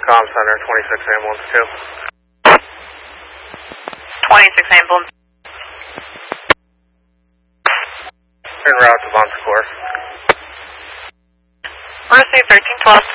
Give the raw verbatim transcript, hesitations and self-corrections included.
Com Center, twenty-six ambulance two. twenty-six ambulance. En route to Bon Secours. Receive thirteen twelve.